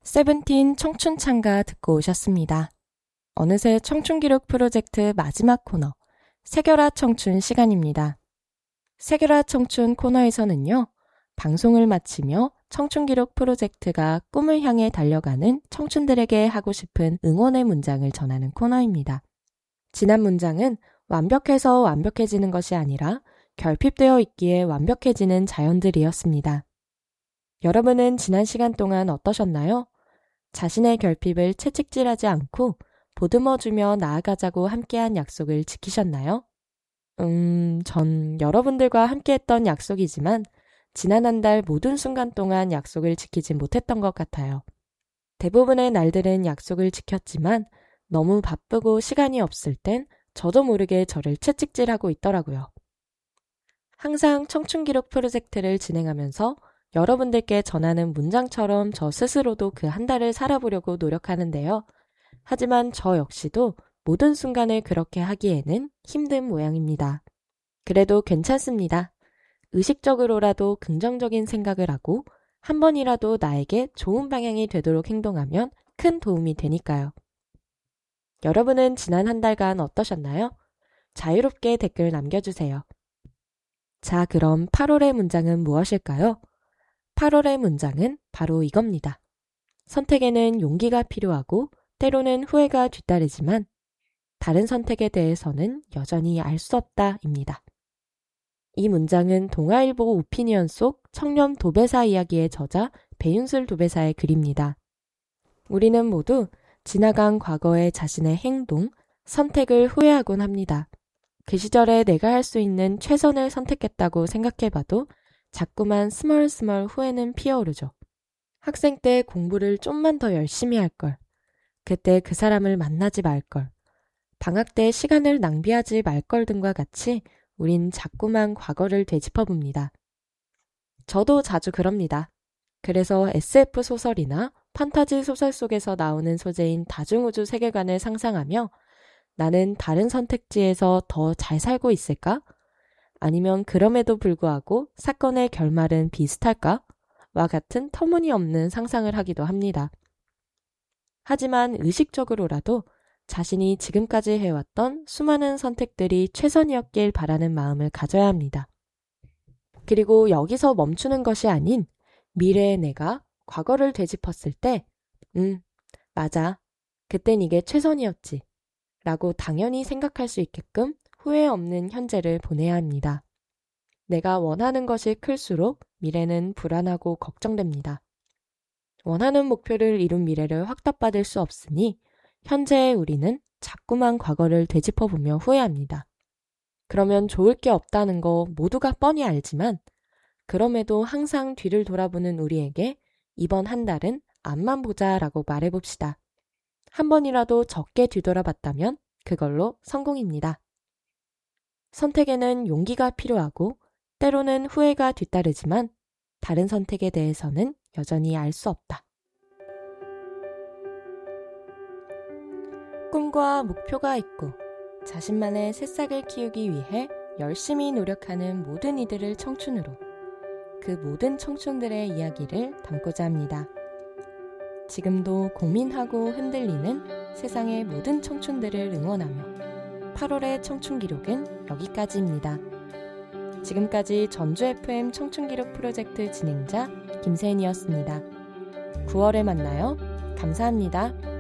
세븐틴 청춘창가 듣고 오셨습니다. 어느새 청춘기록 프로젝트 마지막 코너, 세결아 청춘 시간입니다. 세결아 청춘 코너에서는요, 방송을 마치며 청춘기록 프로젝트가 꿈을 향해 달려가는 청춘들에게 하고 싶은 응원의 문장을 전하는 코너입니다. 지난 문장은 완벽해서 완벽해지는 것이 아니라 결핍되어 있기에 완벽해지는 자연들이었습니다. 여러분은 지난 시간 동안 어떠셨나요? 자신의 결핍을 채찍질하지 않고 보듬어주며 나아가자고 함께한 약속을 지키셨나요? 전 여러분들과 함께했던 약속이지만 지난 한 달 모든 순간 동안 약속을 지키지 못했던 것 같아요. 대부분의 날들은 약속을 지켰지만 너무 바쁘고 시간이 없을 땐 저도 모르게 저를 채찍질하고 있더라고요. 항상 청춘기록 프로젝트를 진행하면서 여러분들께 전하는 문장처럼 저 스스로도 그 한 달을 살아보려고 노력하는데요. 하지만 저 역시도 모든 순간을 그렇게 하기에는 힘든 모양입니다. 그래도 괜찮습니다. 의식적으로라도 긍정적인 생각을 하고 한 번이라도 나에게 좋은 방향이 되도록 행동하면 큰 도움이 되니까요. 여러분은 지난 한 달간 어떠셨나요? 자유롭게 댓글 남겨주세요. 자, 그럼 8월의 문장은 무엇일까요? 8월의 문장은 바로 이겁니다. 선택에는 용기가 필요하고 때로는 후회가 뒤따르지만 다른 선택에 대해서는 여전히 알 수 없다입니다. 이 문장은 동아일보 오피니언 속 청년 도배사 이야기의 저자 배윤슬 도배사의 글입니다. 우리는 모두 지나간 과거의 자신의 행동, 선택을 후회하곤 합니다. 그 시절에 내가 할 수 있는 최선을 선택했다고 생각해봐도 자꾸만 스멀스멀 후회는 피어오르죠. 학생 때 공부를 좀만 더 열심히 할 걸. 그때 그 사람을 만나지 말 걸. 방학 때 시간을 낭비하지 말 걸 등과 같이 우린 자꾸만 과거를 되짚어봅니다. 저도 자주 그럽니다. 그래서 SF 소설이나 판타지 소설 속에서 나오는 소재인 다중우주 세계관을 상상하며 나는 다른 선택지에서 더 잘 살고 있을까? 아니면 그럼에도 불구하고 사건의 결말은 비슷할까? 와 같은 터무니없는 상상을 하기도 합니다. 하지만 의식적으로라도 자신이 지금까지 해왔던 수많은 선택들이 최선이었길 바라는 마음을 가져야 합니다. 그리고 여기서 멈추는 것이 아닌 미래의 내가 과거를 되짚었을 때 맞아. 그땐 이게 최선이었지. 라고 당연히 생각할 수 있게끔 후회 없는 현재를 보내야 합니다. 내가 원하는 것이 클수록 미래는 불안하고 걱정됩니다. 원하는 목표를 이룬 미래를 확답받을 수 없으니 현재의 우리는 자꾸만 과거를 되짚어보며 후회합니다. 그러면 좋을 게 없다는 거 모두가 뻔히 알지만 그럼에도 항상 뒤를 돌아보는 우리에게 이번 한 달은 앞만 보자라고 말해봅시다. 한 번이라도 적게 뒤돌아봤다면 그걸로 성공입니다. 선택에는 용기가 필요하고 때로는 후회가 뒤따르지만 다른 선택에 대해서는 여전히 알 수 없다. 꿈과 목표가 있고 자신만의 새싹을 키우기 위해 열심히 노력하는 모든 이들을 청춘으로 그 모든 청춘들의 이야기를 담고자 합니다. 지금도 고민하고 흔들리는 세상의 모든 청춘들을 응원하며 8월의 청춘기록은 여기까지입니다. 지금까지 전주 FM 청춘기록 프로젝트 진행자 김세인이었습니다. 9월에 만나요. 감사합니다.